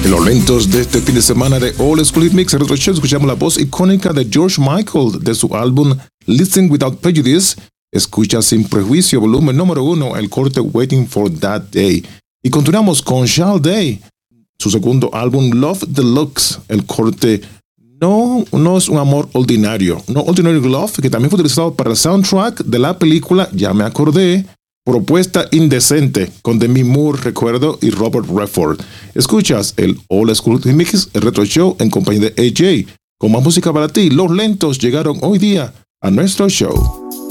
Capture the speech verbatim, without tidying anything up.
En los lentos de este fin de semana de Old School Hit Mix Retro Show escuchamos la voz icónica de George Michael de su álbum Listen Without Prejudice. Escucha Sin Prejuicio, volumen número uno, el corte Waiting for That Day. Y continuamos con Charles Day, su segundo álbum Love Deluxe, el corte No, no es un amor ordinario, No Ordinary Love, que también fue utilizado para el soundtrack de la película Ya me acordé, Propuesta Indecente, con Demi Moore, recuerdo, y Robert Redford. Escuchas el Old School Mix, el Retro Show, en compañía de A J. Con más música para ti, los lentos llegaron hoy día a nuestro show.